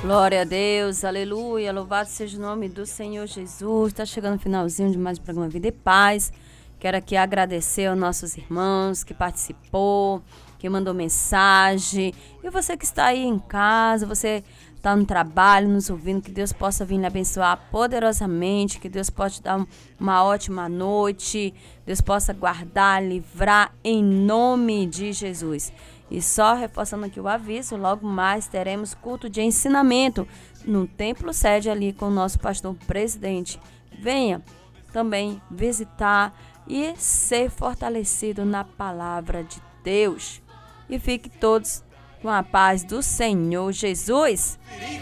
Glória a Deus, aleluia, louvado seja o nome do Senhor Jesus. Está chegando o finalzinho de mais um programa Vida e Paz. Quero aqui agradecer aos nossos irmãos que participou, que mandou mensagem. E você que está aí em casa, você está no trabalho, nos ouvindo, que Deus possa vir lhe abençoar poderosamente, que Deus possa te dar uma ótima noite, Deus possa guardar, livrar em nome de Jesus. E só reforçando aqui o aviso, logo mais teremos culto de ensinamento no Templo Sede ali com o nosso pastor presidente. Venha também visitar e ser fortalecido na palavra de Deus. E fique todos com a paz do Senhor Jesus.